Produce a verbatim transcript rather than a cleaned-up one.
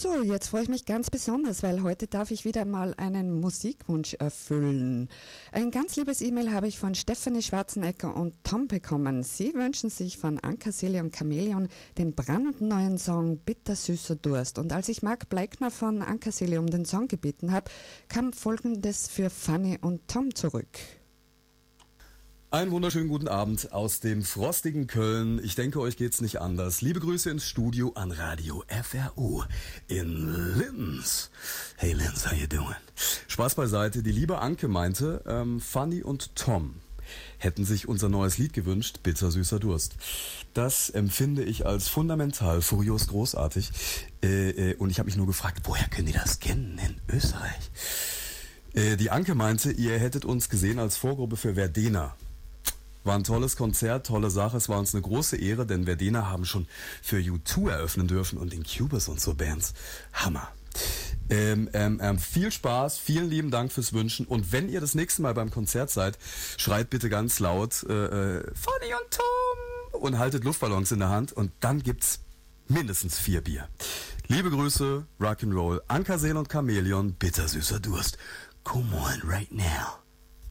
So, jetzt freue ich mich ganz besonders, weil heute darf ich wieder mal einen Musikwunsch erfüllen. Ein ganz liebes E-Mail habe ich von Stefanie Schwarzenegger und Tom bekommen. Sie wünschen sich von Anka Seele und Chamäleon den brandneuen Song Bittersüßer Durst. Und als ich Marc Bleikner von Anka Seele um den Song gebeten habe, kam Folgendes für Fanny und Tom zurück. Einen wunderschönen guten Abend aus dem frostigen Köln. Ich denke, euch geht's nicht anders. Liebe Grüße ins Studio an Radio F R U in Linz. Hey Linz, how you doing? Spaß beiseite. Die liebe Anke meinte, ähm, Fanny und Tom hätten sich unser neues Lied gewünscht, Bittersüßer Durst. Das empfinde ich als fundamental, furios großartig. Äh, äh, und ich habe mich nur gefragt, woher können die das kennen in Österreich? Äh, die Anke meinte, ihr hättet uns gesehen als Vorgruppe für Verdena. War ein tolles Konzert, tolle Sache. Es war uns eine große Ehre, denn Verdena haben schon für U zwei eröffnen dürfen und den Cubus und so Bands. Hammer. Ähm, ähm, ähm, viel Spaß, vielen lieben Dank fürs Wünschen. Und wenn ihr das nächste Mal beim Konzert seid, schreit bitte ganz laut äh, äh, Fanny und Tom und haltet Luftballons in der Hand und dann gibt's mindestens vier Bier. Liebe Grüße, Rock'n'Roll, Anka Seele und Chamäleon, Bittersüßer Durst. Come on right now.